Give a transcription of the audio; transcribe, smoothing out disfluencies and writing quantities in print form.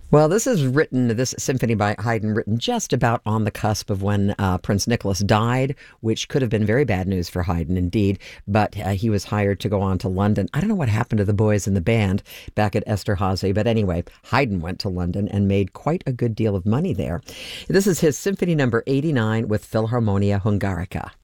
Well, this symphony by Haydn, written just about on the cusp of when Prince Nicholas died, which could have been very bad news for Haydn indeed, but he was hired to go on to London. I don't know what happened to the boys in the band back at Esterhazy, but anyway, Haydn went to London and made quite a good deal of money there. This is his Symphony number 89 with Philharmonia Hungarica.